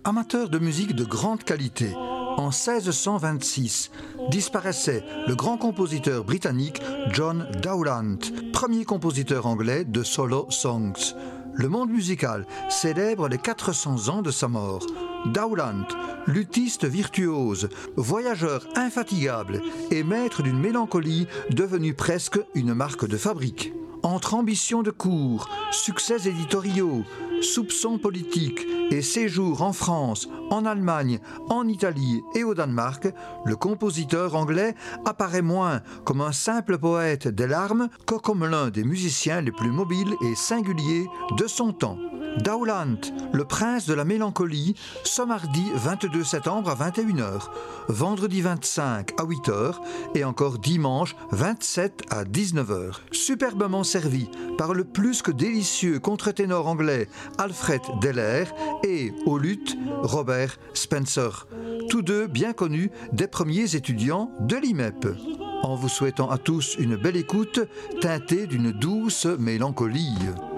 Amateur de musique de grande qualité, en 1626 disparaissait le grand compositeur britannique John Dowland, premier compositeur anglais de solo songs. Le monde musical célèbre les 400 ans de sa mort. Dowland, luthiste virtuose, voyageur infatigable et maître d'une mélancolie devenue presque une marque de fabrique. Entre ambitions de cour, succès éditoriaux, soupçons politiques et séjours en France, en Allemagne, en Italie et au Danemark, le compositeur anglais apparaît moins comme un simple poète des larmes que comme l'un des musiciens les plus mobiles et singuliers de son temps. Dowland, le prince de la mélancolie, ce mardi 22 septembre à 21h, vendredi 25 à 8h et encore dimanche 27 à 19h. Superbement servi par le plus que délicieux contre-ténor anglais Alfred Deller et au luth Robert Spencer, tous deux bien connus des premiers étudiants de l'IMEP. En vous souhaitant à tous une belle écoute teintée d'une douce mélancolie.